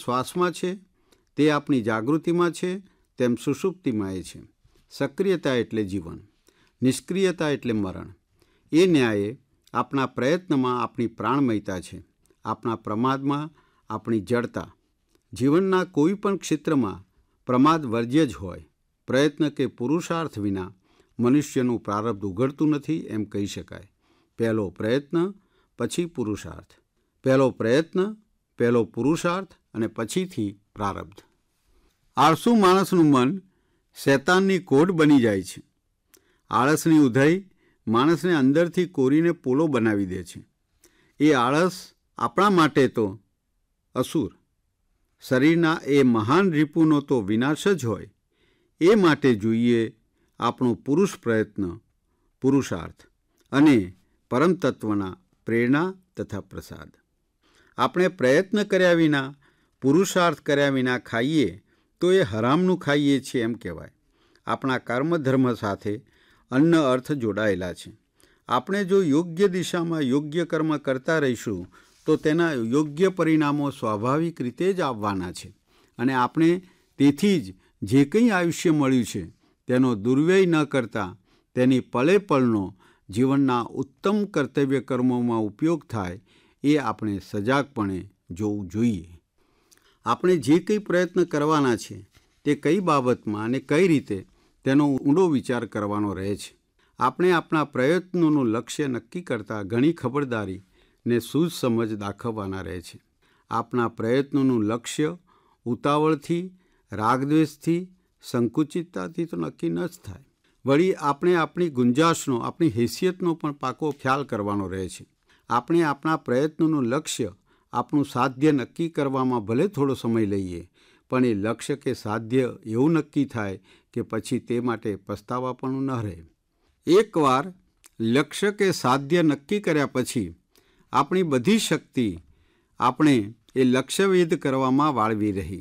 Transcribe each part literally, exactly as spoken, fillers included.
શ્વાસમાં છે, તે આપણી જાગૃતિમાં છે, તેમ સુષુપ્તિમાં એ છે. સક્રિયતા એટલે જીવન, નિષ્ક્રિયતા એટલે મરણ. એ ન્યાયે આપણા પ્રયત્નમાં આપણી પ્રાણમયતા છે, આપણા પ્રમાદમાં આપણી જડતા. જીવનના કોઈ પણ ક્ષેત્રમાં પ્રમાદ વર્જ્ય જ હોય. પ્રયત્ન કે પુરુષાર્થ વિના મનુષ્યનું પ્રારબ્ધ ઉઘડતું નથી એમ કહી શકાય. પહેલો પ્રયત્ન, પછી પુરુષાર્થ. પહેલો પ્રયત્ન, પહેલો પુરુષાર્થ અને પછીથી પ્રારબ્ધ. આળસુ માણસનું મન શૈતાનની કોઢ બની જાય છે. આળસની ઉધઈ માણસને અંદરથી કોરીને પોલો બનાવી દે છે. એ આળસ આપણા માટે તો અસુર, શરીરના એ મહાન રિપુનો તો વિનાશ જ હોય. એ માટે જોઈએ આપણો પુરુષ પ્રયત્ન, પુરુષાર્થ અને પરમતત્વના પ્રેરણા તથા પ્રસાદ. આપણે પ્રયત્ન કર્યા વિના, પુરુષાર્થ કર્યા વિના ખાઈએ તો એ હરામનું ખાઈએ છીએ એમ કહેવાય. આપણા કર્મધર્મ સાથે અન્ન અર્થ જોડાયેલા છે. આપણે જો યોગ્ય દિશામાં યોગ્ય કર્મ કરતા રહીશું તો તેના યોગ્ય પરિણામો સ્વાભાવિક રીતે જ આવવાના છે. અને આપણે તેથી જ જે કંઈ આયુષ્ય મળ્યું છે તેનો દુર્વ્યય ન કરતા તેની પળે પળનો જીવનના ઉત્તમ કર્તવ્ય કર્મોમાં ઉપયોગ થાય એ આપણે સજાગપણે જોવું જોઈએ. આપણે જે કંઈ પ્રયત્ન કરવાના છે તે કઈ બાબતમાં અને કઈ રીતે તેનો ઊંડો વિચાર કરવાનો રહે છે. આપણે આપણા પ્રયત્નોનું લક્ષ્ય નક્કી કરતાં ઘણી ખબરદારી ને સૂઝ સમજ દાખવવાના રહે છે. આપણા પ્રયત્નોનું લક્ષ્ય ઉતાવળથી, રાગદ્વેષથી, સંકુચિતતાથી તો નક્કી ન જ થાય. વળી આપણે આપણી ગુંજાશનો, આપણી હેસિયતનો પણ પાકો ખ્યાલ કરવાનો રહે છે. આપણે આપણા પ્રયત્નોનું લક્ષ્ય, આપણું સાધ્ય નક્કી કરવામાં ભલે થોડો સમય લઈએ, પણ એ લક્ષ્ય કે સાધ્ય એવું નક્કી થાય કે પછી તે માટે પસ્તાવા પણ ન રહે. એકવાર લક્ષ્ય કે સાધ્ય નક્કી કર્યા પછી આપણી બધી શક્તિ આપણે એ લક્ષ્યવેદ કરવામાં વાળવી રહી.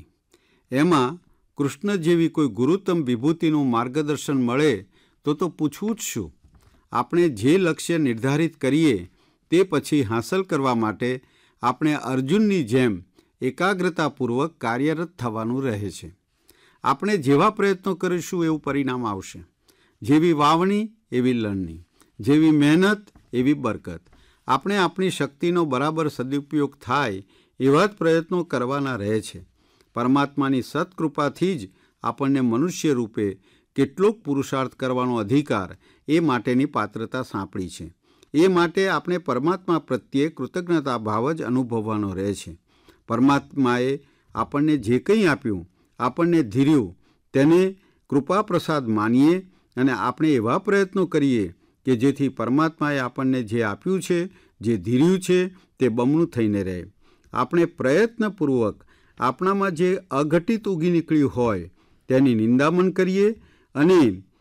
એમાં કૃષ્ણ જેવી કોઈ ગુરુત્તમ વિભૂતિનું માર્ગદર્શન મળે તો તો પૂછવું જ શું. આપણે જે લક્ષ્ય નિર્ધારિત કરીએ તે પછી હાંસલ કરવા માટે આપણે અર્જુનની જેમ એકાગ્રતાપૂર્વક કાર્યરત થવાનું રહે છે. આપણે જેવા પ્રયત્નો કરીશું એવું પરિણામ આવશે. જેવી વાવણી એવી લણણી, જેવી મહેનત એવી બરકત. આપણે આપણી શક્તિનો બરાબર સદુપયોગ થાય એવા જ પ્રયત્નો કરવાના રહે છે. પરમાત્માની સત્કૃપાથી જ આપણને મનુષ્ય રૂપે કેટલોક પુરુષાર્થ કરવાનો અધિકાર, એ માટેની પાત્રતા સાંપડી છે. એ માટે આપણે પરમાત્મા પ્રત્યે કૃતજ્ઞતા ભાવ જ અનુભવવાનો રહે છે. પરમાત્માએ આપણને જે કંઈ આપ્યું, આપણને ધીર્યું, તેને કૃપા પ્રસાદ માનીએ અને આપણે એવા પ્રયત્નો કરીએ કે જેથી પરમાત્માએ આપણને જે આપ્યું છે, જે ધીર્યું છે, તે બમણું થઈને રહે. આપણે પ્રયત્નપૂર્વક આપણામાં જે અઘટિત ઉગી નીકળ્યું હોય તેની નિંદામન કરીએ અને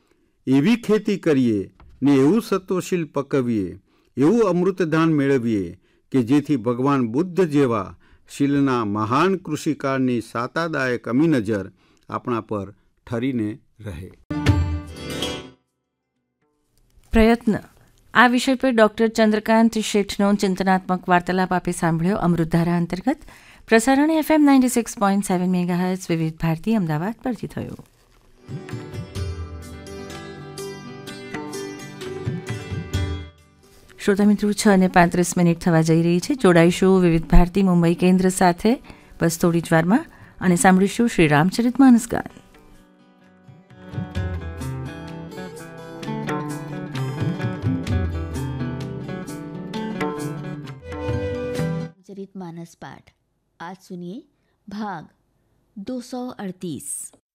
એવી ખેતી કરીએ ને એવું સત્વશીલ પકવીએ, એવું અમૃતદાન મેળવીએ કે જેથી ભગવાન બુદ્ધ જેવા શીલના મહાન કૃષિકાળની સાતાદાયક અમી નજર આપણા પર ઠરીને રહે. પ્રયત્ન આ વિષય પર ડૉક્ટર ચંદ્રકાંત શેઠનો ચિંતનાત્મક વાર્તાલાપ આપે સાંભળ્યો અમૃતધારા અંતર્ગત. પ્રસારણ FM ninety six point seven megahertz વિવિધ ભારતી અમદાવાદ પરથી થયું. શ્રોતા મિત્રો, છ અને પાંત્રીસ મિનિટ થવા જઈ રહી છે. જોડાઈશું વિવિધ ભારતી મુંબઈ કેન્દ્ર સાથે બસ થોડી જ વારમાં અને સાંભળીશું શ્રી રામચરિત માનસ ગાન. रामचरित मानस पाठ आज सुनिए भाग दो सौ अड़तीस।